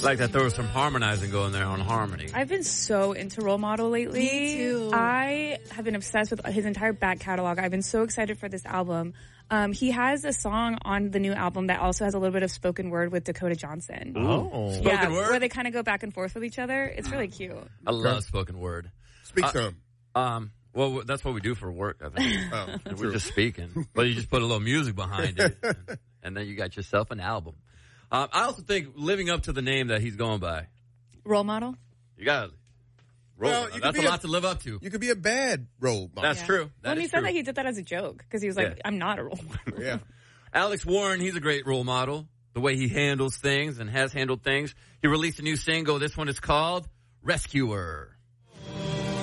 like that there was some harmonizing going there on harmony. I've been so into Role Model lately. Me too. I have been obsessed with his entire back catalog. I've been so excited for this album. He has a song on the new album that also has a little bit of spoken word with Dakota Johnson. Spoken word? Where they kind of go back and forth with each other. It's really cute. I love spoken word. Speak some. Well, that's what we do for work, I think. We're just speaking. But you just put a little music behind it, and then you got yourself an album. I also think living up to the name that he's going by. Role Model? You got that's a lot to live up to. You could be a bad role model. That's true. He said that he did that as a joke because he was like, I'm not a role model. Yeah. Alex Warren, he's a great role model. The way he handles things and has handled things. He released a new single. This one is called Rescuer.